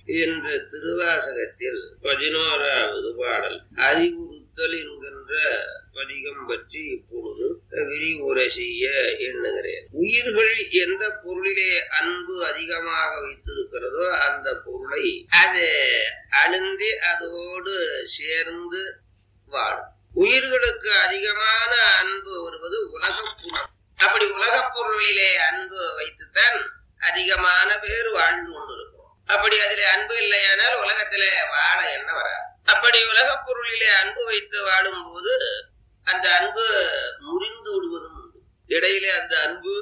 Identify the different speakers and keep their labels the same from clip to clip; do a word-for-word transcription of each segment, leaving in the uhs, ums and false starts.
Speaker 1: என்ற திருவாசகத்தில் பதினோராவது பாடல் அறிவுறுத்தல் என்கின்ற பதிகம் பற்றி இப்பொழுது விரிவுரை செய்ய எண்ணுகிறேன். உயிர்கள் எந்த பொருளிலே அன்பு அதிகமாக வைத்திருக்கிறதோ அந்த பொருளை அது அழுந்தி அதோடு சேர்ந்து வாழும். உயிர்களுக்கு அதிகமான அன்பு வருவது உலகப் புறம். அப்படி உலகப் பொருளிலே அன்பு வைத்துத்தான் அதிகமான பேர் வாழ்ந்து கொண்டிருக்கிறோம். அப்படி அதிலே அன்பு இல்லையானால் உலகத்திலே வாழ என்ன வராது. அப்படி உலகப் பொருளிலே அன்பு வைத்து வாழும் போது அந்த அன்பு முறிந்து விடுவதும் உண்டு. இடையிலே அந்த அன்பு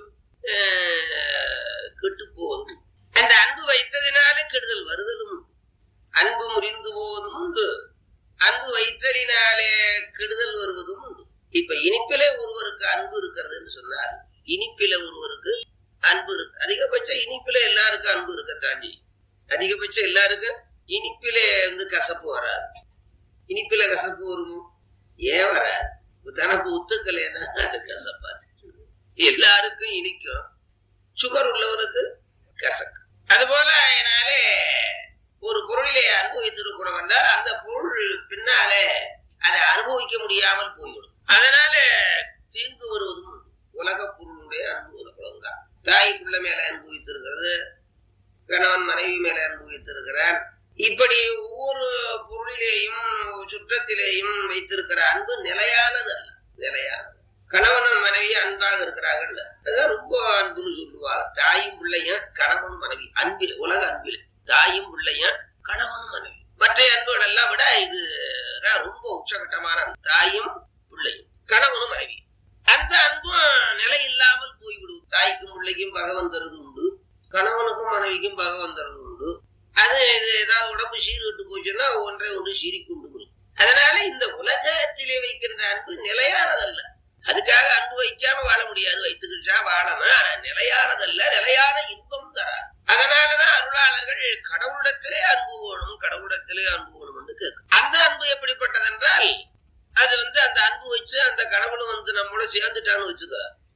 Speaker 1: கெட்டு போவதும், அந்த அன்பு வைத்ததினாலே கெடுதல் வருதலும் உண்டு. அன்பு முறிந்து போவதும் உண்டு, அன்பு வைத்தலினாலே கெடுதல் வருவதும் உண்டு. இப்ப இனிப்பிலே ஒருவருக்கு அன்பு இருக்கிறது என்று சொன்னார். இனிப்பில ஒருவருக்கு அன்பு இருக்கு. அதிகபட்சம் இனிப்பில எல்லாருக்கும் அன்பு இருக்கத்தாண்டி. அதிகபட்சம் எல்லாருக்கும் இனிப்பிலே வந்து கசப்பு வராது. இனிப்பில கசப்பு வருமோ? ஏன் வராது? தனக்கு ஒத்துக்கலைன்னா அது கசப்பாது. எல்லாருக்கும் இனிக்கும், சுகர் உள்ளவருக்கு கசக்கு. அதுபோல அதனாலே ஒரு பொருளிலே அனுபவித்திருக்கிறோம் என்றால் அந்த பொருள் பின்னாலே அதை அனுபவிக்க முடியாமல் போய்விடும். அதனால தீங்கு வருவதும் உலக பொருளுடைய அனுபவம். தாய் பிள்ளை மேல அனுபவித்திருக்கிறது, கணவன் மனைவி மேல அனுபவித்திருக்கிறான். இப்படி ஒவ்வொரு பொருளிலேயும் சுற்றத்திலேயும் வைத்திருக்கிற அன்பு நிலையானது அல்ல. நிலையானது கணவன் மனைவி அன்பாக இருக்கிறார்கள், அதுதான் ரொம்ப அன்புன்னு சொல்லுவாங்க. தாயும் பிள்ளையும் கணவனும் மனைவி அன்பில், உலக அன்பில் தாயும் பிள்ளையும் கணவனும் மனைவி. மற்ற அன்புகள் எல்லாம் விட இதுதான் ரொம்ப உச்சகட்டமான அன்பு. தாயும் பிள்ளையும் கணவனும் மனைவி. அந்த அன்பும் நிலை இல்லாமல் போய்விடும். தாய்க்கும் பிள்ளைக்கும் பகவன் தருது உண்டு, கணவனுக்கும் மனைவிக்கும் பகவன் தருது உண்டு. அது ஏதாவது உடம்பு சீர்கட்டு போச்சுன்னா ஒன்றை ஒன்று சீரிக்கொண்டு இருக்கும். அதனால இந்த உலகத்திலே வைக்கின்ற அன்பு நிலையானதல்ல. அதுக்காக அன்பு வைக்காம வாழ முடியாது, வைத்துக்கிட்டா வாழணும். ஆனா நிலையானதல்ல, நிலையான இன்பம் தராது. அதனாலதான் அருளாளர்கள் கடவுளிடத்திலே அன்பு வேணும், கடவுளிடத்திலே அன்பு வேணும் என்று கேட்கும். அந்த அன்பு எப்படிப்பட்டது என்றால், அது வந்து அந்த அன்பு வச்சு அந்த கடவுளும் வந்து நம்மளோட சேர்ந்துட்டான்னு வச்சுக்க,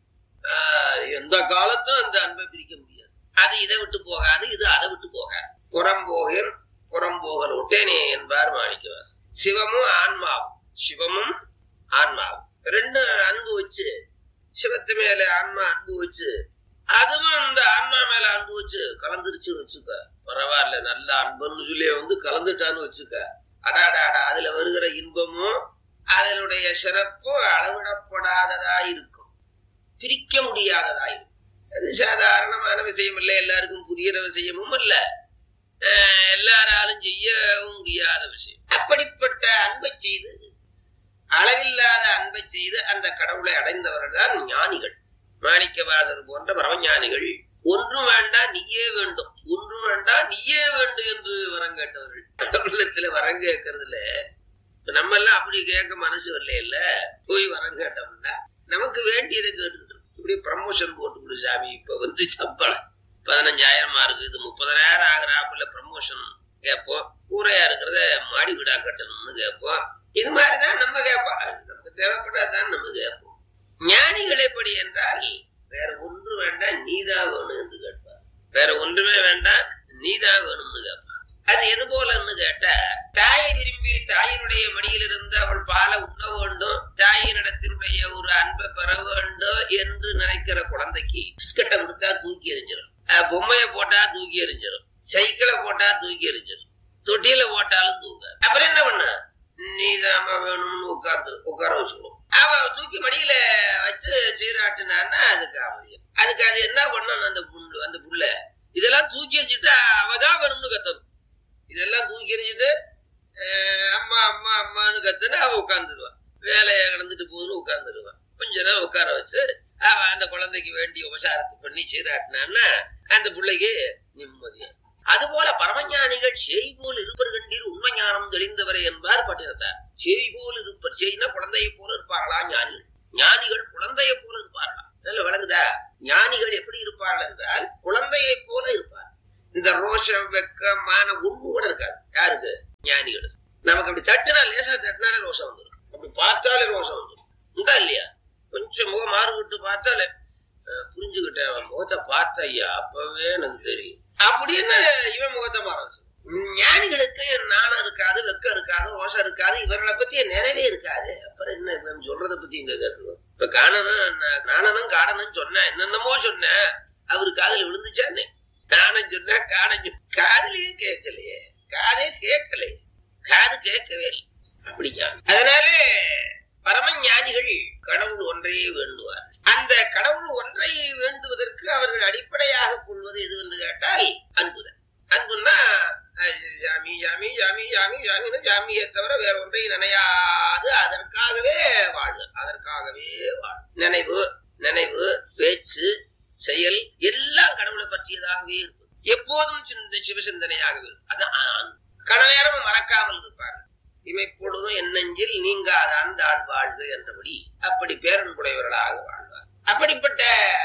Speaker 1: எந்த காலத்தும் அந்த அன்பை பிரிக்க முடியாது. அது இதை விட்டு போகாது, இது அதை விட்டு போகாது. புறம்போகன் புறம்போகல் ஒட்டேனே என்பார் மாணிக்கவாசகர். சிவமும் ஆன்மாவும், சிவமும் ஆன்மாவும் ரெண்டு அன்பு வச்சு, சிவத்து மேல ஆன்மா அன்பு வச்சு, அதுவும் அந்த ஆன்மா மேல அன்பு வச்சு கலந்துருச்சுன்னு வச்சுக்க, பரவாயில்ல நல்ல அன்புன்னு சொல்லி வந்து கலந்துட்டான்னு வச்சுக்க, அடாடாடா அதுல வருகிற இன்பமும் அதனுடைய சிறப்பும் அளவிடப்படாததா இருக்கும், பிரிக்க முடியாததா இருக்கும். அது சாதாரணமான விஷயம் இல்லை, எல்லாருக்கும் புரிகிற விஷயமும் இல்ல, எல்லாராலும் செய்யவும் முடியாத விஷயம். அப்படிப்பட்ட அன்பை செய்து, அளவில்லாத அன்பை செய்து அந்த கடவுளை அடைந்தவர்கள் தான் ஞானிகள். மாணிக்கவாசகர் போன்ற பரமஞானிகள். ஒன்றும் வேண்டாம் நீயே வேண்டும், ஒன்றும் வேண்டாம் நீயே வேண்டும் என்று வரம் கேட்டவர்கள். கடவுளத்துல வரம் கேட்கறதுல நம்ம எல்லாம் அப்படி கேட்க மனசு வரல இல்ல. போய் வரம் கேட்டோம்னா நமக்கு வேண்டியதை கேட்டுக்கிட்டு இப்படி ப்ரமோஷன் போட்டு கொடு சாமி, இப்ப வந்து சம்பளம் பதினஞ்சாயிரமா இருக்கு, இது முப்பதாயிரம் ஆகிறாப்புல ப்ரமோஷன் கேட்போம். கூரையா இருக்கிறத மாடி வீடா கட்டணும்னு கேட்போம். இது மாதிரிதான் நம்ம கேட்போம். நமக்கு தேவைப்படாதான் நம்ம கேட்போம். ஞானிகள் எப்படி என்றால் வேற ஒன்று வேண்டாம் நீதான் வேணும் என்று கேட்பார். வேற ஒன்றுமே வேண்டாம் நீதான் வேணும்னு கேட்பார். அது எது போலன்னு கேட்ட, தாயை விரும்பி தாயினுடைய மடியிலிருந்து அவள் பாலை உண்ண வேண்டும், தாயினிடத்தினுடைய ஒரு அன்பை பெற வேண்டும் என்று நினைக்கிற குழந்தைக்கு பிஸ்கட்டை கொடுத்தா தூக்கி எறிஞ்சிடும், பொம்மையை போட்டா தூக்கி எறிஞ்சிடும், சைக்கிளை போட்டா தூக்கி எறிஞ்சிடும், தொட்டியில போட்டாலும் தூங்க. அப்புறம் என்ன பண்ண, நீதாம வேணும்னு உட்காந்து உட்கார வச்சுக்கணும். அவ தூக்கி மடியில வச்சு சீராட்டுனான்னா அதுக்கு அவதியம். அதுக்கு அது என்ன பண்ணணும், அந்த புண்ணு அந்த புள்ள இதெல்லாம் தூக்கி எறிஞ்சிட்டு அவதான் வேணும்னு கத்தணும். இதெல்லாம் தூக்கி எறிஞ்சிட்டு அம்மா அம்மா அம்மான்னு கத்துன்னு அவ உட்காந்துருவான். வேலையை கிடந்துட்டு போகுதுன்னு உட்காந்துருவான். கொஞ்ச நேரம் உட்கார வச்சு அவ அந்த குழந்தைக்கு வேண்டிய உபசாரத்தை பண்ணி சீராட்டினான்னா அந்த பிள்ளைக்கு நிம்மதியா. அதுபோல பரமஞானிகள் செய் போல் இருப்பர் கண்டீர் உண்மை ஞானம் தெளிந்தவரை என்பார் பட்டினத்தார். செய் போல் இருப்பர், செய்னா குழந்தையை போல இருப்பார்களா ஞானிகள். ஞானிகள் குழந்தையை போல இருப்பார்களா? நல்ல விளங்குதா? ஞானிகள் எப்படி இருப்பார்கள் என்றால் குழந்தையை போல இருப்பார். இந்த ரோஷம் வெக்கமான ஒண்ணு கூட இருக்காது யாருக்கு? ஞானிகள். நமக்கு அப்படி தட்டுனா, லேசா தட்டினாலே ரோஷம் வந்துடும், அப்படி பார்த்தாலே ரோஷம் வந்துடும். உண்டா இல்லையா? கொஞ்சம் முகம் மாறுவிட்டு பார்த்தாலே புரிஞ்சுக்கிட்டேன், முகத்தை பார்த்த ஐயா அப்பவே எனக்கு தெரியும் அப்படின்னு இவன் முகத்தை மாற வச்சு. ஞானிகளுக்கு நாணம் இருக்காது, வெக்கம் இருக்காது, ரோஷம் இருக்காது, இவர்களை பத்தி நிறைவே இருக்காது. அப்புறம் என்ன சொல்றதை பத்தி இங்க கேட்கணும். இப்ப காணனும் நாணனும் காடனும் சொன்ன என்னென்னமோ சொன்ன அவரு காதல் விழுந்துச்சான்னு நானும் சொன்ன காடன் காதலையே கேட்கலையே, காதே கேட்கலையே, காது கேட்கவே இல்லை. அப்படியா? அதனால பரமஞானிகள் கடவுள் ஒன்றையே வேண்டுவார். அந்த கடவுள் ஒன்றை வேண்டுவதற்கு அவர்கள் அடிப்படையாக கொள்வது எது என்று கேட்டால் அன்புதான். அன்புன்னா ஜாமி ஜாமி ஜாமி ஜாமி ஜாமின்னு ஜாமியை தவிர வேற ஒன்றை நினையாது அதற்காகவே வாழ்வு, அதற்காகவே வாழ்வு. நினைவு நினைவு பேச்சு செயல் எல்லாம் கடவுளை பற்றியதாகவே இருக்கும். எப்போதும் சிந்த சிவசிந்தனையாகவே இருக்கும். அதான் கணநேரம் மறக்காமல் இருப்பார்கள். இமைப்பொழுதும் என்னெஞ்சில் நீங்காத அந்த ஆள் வாழ்க என்றபடி அப்படி பேரன்புடையவர்களாக வாழ்வார். அப்படிப்பட்ட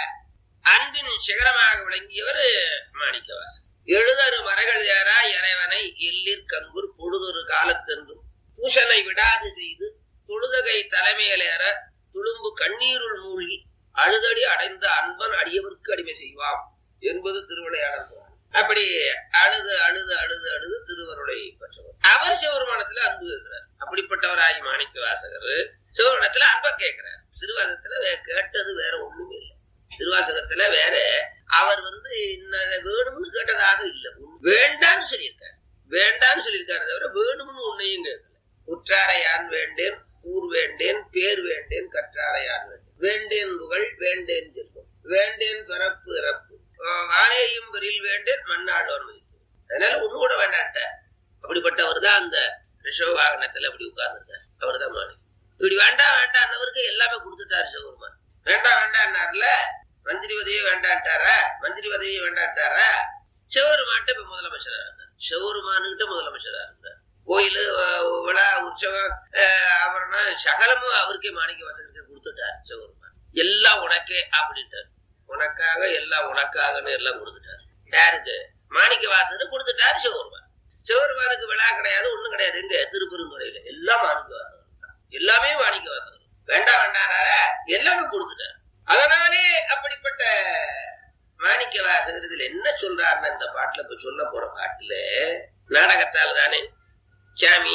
Speaker 1: அன்பின் சிகரமாக விளங்கியவர் மாணிக்கவாசகர். எழுதரு மறைகள் ஏறா இறைவனை எல்லிற் கங்குர் பொழுதொரு காலத்தென்றும் பூஷனை விடாது செய்து தொழுதகை தலைமையிலேற துளும்பு கண்ணீருள் மூழ்கி அழுதடி அடைந்த அன்பன் அடியவருக்கு அடிமை செய்வாம் என்பது திருவிளையாடல். அப்படி அழுது அழுது அழுது அழுது திருவருளை பெற்றவர். அவர் சிவபெருமானத்துல அன்பு கேட்கிறார். அப்படிப்பட்டவராகி மாணிக்க வாசகர் சிவபெருமானத்துல அன்பை கேட்கிறார். திருவாசகத்துல கேட்டது வேற ஒண்ணுமே இல்லை. திருவாசகத்துல வேற அவர் வந்து வேணும்னு கேட்டதாக இல்லை, வேண்டான்னு சொல்லியிருக்காரு. வேண்டான்னு சொல்லியிருக்காரு தவிர வேணும்னு உன்னையும் கேட்கல. உற்றாரை யான் வேண்டேன், ஊர் வேண்டேன், பேர் வேண்டேன், கற்றாரை யான் வேண்டேன், வேண்டேன் புகழ் வேண்டேன் செல்வம், வேண்டேன் பிறப்பு இறப்பு, வானேயும் பெரில் வேண்டேன் மண்ணாடோர் மதித்து. அதனால ஒண்ணு கூட வேண்டாட்ட. அப்படிப்பட்டவர் தான் அந்த ரிஷவ வாகனத்துல அப்படி உட்கார்ந்துருக்காரு. அவர் தான் மாணி. இப்படி வேண்டாம் வேண்டான்னவருக்கு எல்லாமே கொடுத்துட்டாரு சிவபெருமான். வேண்டாம் வேண்டான்னார்ல, மந்திரி உதவியே வேண்டாட்டாரா, மந்திரி உதவியே வேண்டாட்டாரா. சிவபெருமான்ட்ட இப்ப முதலமைச்சரா இருந்தார். சிவபெருமானுகிட்ட முதலமைச்சரா இருந்தார். கோயிலு விழா உற்சவம் ஆபரணம் சகலமும் அவருக்கே மாணிக்க வாசகருக்கு கொடுத்துட்டார் சிவபெருமான். எல்லாம் உனக்கே அப்படின்ட்டார். உனக்காக எல்லாம் உனக்காகன்னு எல்லாம் கொடுத்துட்டாரு. யாருக்கு? மாணிக்க வாசகர் கொடுத்துட்டாரு சிவபெருமான். சிவபெருமானுக்கு விழா கிடையாது, ஒண்ணும் கிடையாது. எங்க திருப்பெருந்துறையில எல்லாம் மாணிக்க வாசகர், எல்லாமே மாணிக்க வாசகர். வேண்டாம் வேண்டாம் எல்லாமே கொடுத்துட்டாரு. அதனாலே அப்படிப்பட்ட மாணிக்க வாசகர் இதுல என்ன சொல்றாருன்னா, இந்த பாட்டுல இப்ப சொல்ல போற பாட்டுல நாடகத்தால் தானே சாமி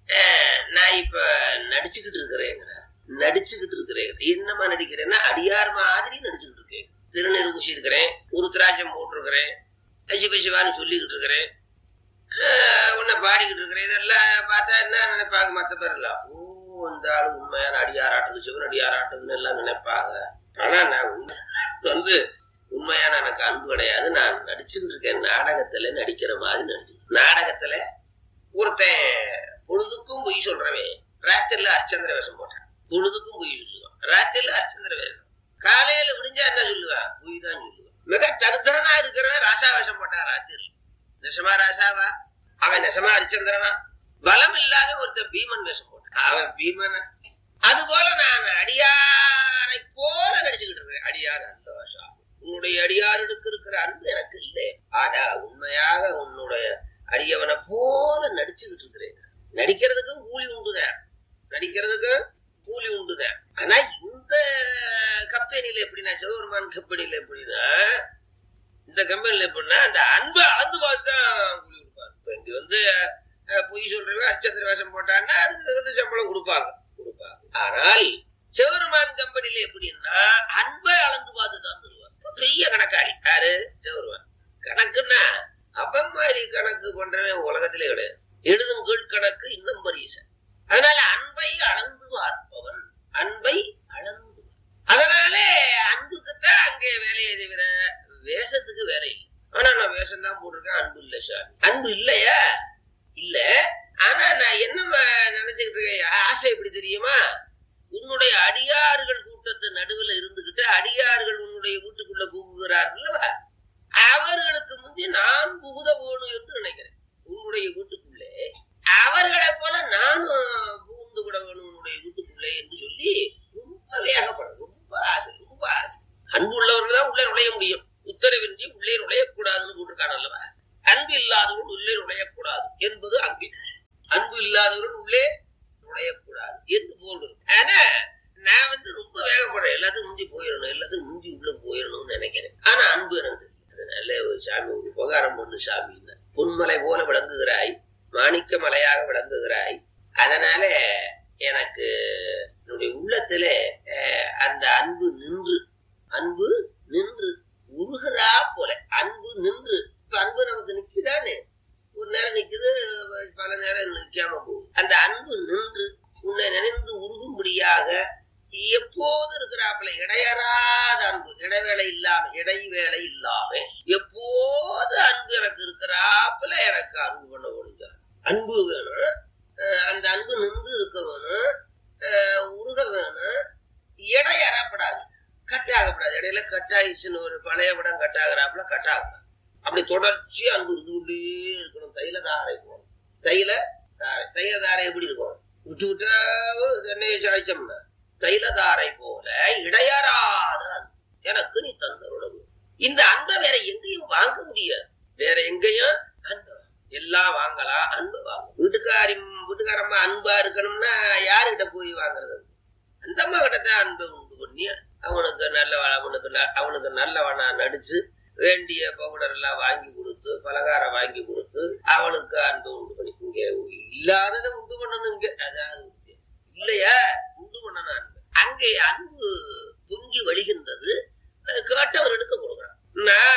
Speaker 1: நான் இப்ப நடிச்சுக்கிட்டு இருக்கிறேங்கிறார். நடிச்சுக்கிட்டு இருக்கிறேன். என்னமா நடிக்கிறேன்னா அடியார் மாதிரி நடிச்சுக்கிட்டு இருக்கேன். திருநீர் பூசி இருக்கிறேன், உருத்திராட்சம் போட்டிருக்கிறேன், சிவ சிவான்னு சொல்லிக்கிட்டு இருக்கிறேன், உன்னை பாடிக்கிட்டு இருக்கிறேன். இதெல்லாம் பார்த்தா என்ன நினைப்பாங்க மத்த பேர் எல்லாம், ஓ இந்த ஆளு உண்மையான அடியாராட்டுது, சிவன் அடியாராட்டுதுன்னு எல்லாம் நினைப்பாங்க. ஆனா நான் வந்து உண்மையான எனக்கு அன்பு கிடையாது. நான் நடிச்சுக்கிட்டு இருக்கேன். நாடகத்துல நடிக்கிற மாதிரி நடிச்சு. நாடகத்துல ஒருத்தன் பொழுதுக்கும் பொய் சொல்றவன் ராத்திரில அரிச்சந்திர வேஷம் போட்டான். பொழுதுக்கும் பொய் சொல்லுவான், ராத்திரில அரிச்சந்திர வேஷம். காலையில விடிஞ்சா என்ன சொல்லுவான்? பொய் தான் சொல்லுவான். மிக தருத்தரனா இருக்கிறவன் ராசா வேஷம் போட்டான் ராத்திரி. நெசமா ராசாவா? அவன் நெசமா அரிச்சந்திரனா? பலம் இல்லாத ஒருத்தன் பீமன் வேஷம் போட்டான். அவன் பீமன. அது போல நான் அடியாரை போல நடிச்சுக்கிட்டு இருக்கிறேன். அடியார் அந்த வேஷம். உன்னுடைய அடியார்களுக்கு இருக்கிற அன்பு எனக்கு இல்லை. ஆனா உண்மையாக உன்னுடைய அடியவனை போல நடிச்சுக்கிட்டு இருக்கிறேன். நடிக்கிறதுக்கும் கூலி உண்டுதான், நடிக்கிறதுக்கும் கூலி உண்டுதான். ஆனா இந்த கம்பெனில எப்படின்னா, சிவபெருமான் கம்பெனில எப்படின்னா, இந்த கம்பெனில எப்படின்னா அந்த அன்பை அளந்து பார்த்தா கூலி கொடுப்பாங்க. இப்ப இங்க வந்து பொய் சொல்றவன் அரிச்சந்திர வேஷம் போட்டான்னா அதுக்கு தகுந்த சம்பளம் கொடுப்பாங்க கொடுப்பாங்க ஆனால் சிவபெருமான் கம்பெனில எப்படின்னா அன்பை அளந்து பார்த்துதான் தருவாங்க. பெரிய கணக்காரி யாரு? சிவபெருமான். கணக்குன்னா அப்பன் மாதிரி கணக்கு பண்றவன் உலகத்திலே கிடையாது. எழுதும் கீழ் கணக்கு இன்னும் பரீசன். அதனால அன்பை அளந்து பார்ப்பவன், அன்பை அளந்து. அதனாலே அன்புக்குத்தான் அங்கே வேலையை தவிர வேஷத்துக்கு வேலை இல்லை. ஆனா நான் வேஷம் தான் போட்டிருக்கேன், அன்பு இல்லை சாமி. அன்பு இல்லையா? இல்ல. ஆனா நான் என்ன நினைச்சுக்கிட்டு இருக்கேன், ஆசை எப்படி தெரியுமா? உன்னுடைய அடியார்கள் கூட்டத்து நடுவில் இருந்துகிட்டு அடியார்கள் உன்னுடைய வீட்டுக்குள்ள புகுகிறார்கள், அவர்களுக்கு முந்தி நான் புகுத வேணும் என்று நினைக்கிறேன். உன்னுடைய வீட்டுக்குள்ளே அவர்களை போல நானும் புகுந்து விட வேணும் உன்னுடைய வீட்டுக்குள்ளே என்று சொல்லி ரொம்ப வேகப்படும். ரொம்ப ஆசை, ரொம்ப ஆசை. அன்பு உள்ளவர்கள் தான் உள்ளே நுழைய முடியும். உத்தரவின்றி உள்ளே நுழையக்கூடாதுன்னு போட்டிருக்கான அல்லவா? அன்பு இல்லாதவர்கள் உள்ளே நுழையக்கூடாது என்பது அங்கே. அன்பு இல்லாதவர்கள் உள்ளே நுழையக்கூடாது என்று போடுறது. ஆனா நான் வந்து ரொம்ப வேகப்படுறேன். எல்லாத்துக்கும் முந்தி போயிடணும், எல்லாத்துக்கும் முந்தி உள்ள போயிடணும்னு நினைக்கிறேன். ஆனா அன்பு எனக்கு. அதனால ஒரு சாமி ஒரு உபகாரம் பண்ணு சாமி, பொன்மலை போல விளங்குகிறாய், மாணிக்க மலையாக விளங்குகிறாய். அதனால எனக்கு என்னுடைய உள்ளத்துல அந்த அன்பு நின்று அன்பு நின்று உருகிறா போல அன்பு நின்று. இப்ப அன்பு நமக்கு நிக்குதானே, ஒரு நேரம் நிக்குது, பல நேரம் நிக்காம போகுது. அந்த அன்பு நின்று உன்னை நினைந்து உருகும்படியாக எப்போது இருக்கிறாப்புல இடையறாத அன்பு, இடைவேளை இல்லாம இடைவேளை இல்லாம எப்போது அன்பு எனக்கு இருக்கிறாப்புல எனக்கு அன்பு பண்ண முடிஞ்சார். அன்பு வேணும், அந்த அன்பு நின்று இருக்க வேணும், உருக வேணும், இடையறப்படாது, கட்டாகப்படாது. இடையில கட்டாயிடுச்சுன்னு ஒரு பழைய படம் கட்டாகிறாப்புல கட்டாகப்படாது. அப்படி தொடர்ச்சி அன்பு இதுள்ளே இருக்கணும். தைல தாரை போகணும். தைல தாரை தைல தாரை எப்படி இருக்கும்? விட்டு விட்டா தென்னையை சாய்ச்சோம்னா தைலதாரை போல இடையறாத அன்பு எனக்கு நீ தந்தருடன். இந்த அன்பை வேற எங்கேயும் வாங்க முடியாது. வேற எங்கேயும் அன்பு எல்லாம் வாங்கலாம், அன்பு வாங்க. வீட்டுக்காரி வீட்டுக்காரம்மா அன்பா இருக்கணும்னா யாருகிட்ட போய் வாங்குறது? அந்த அம்மா கிட்டதான் அன்பை உண்டு பண்ணி அவனுக்கு நல்ல அவனுக்கு அவனுக்கு நல்லவனா நடிச்சு வேண்டிய பவுடர் எல்லாம் வாங்கி கொடுத்து பலகாரம் வாங்கி கொடுத்து அவனுக்கு அன்பை உண்டு பண்ணி. இங்க இல்லாததை உண்டு பண்ணணும். இங்க அதாவது இல்லையா உண்டு பண்ணணும் அன்பு. அங்கே அன்பு பொங்கி வழிகின்றது, கேட்டவர்களுக்கு கொடுக்குறான். நான்